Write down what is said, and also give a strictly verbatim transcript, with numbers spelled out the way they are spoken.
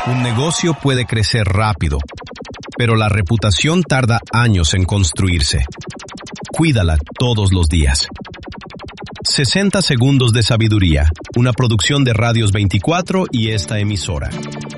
Un negocio puede crecer rápido, pero la reputación tarda años en construirse. Cuídala todos los días. sesenta segundos de sabiduría, una producción de Radios veinticuatro y esta emisora.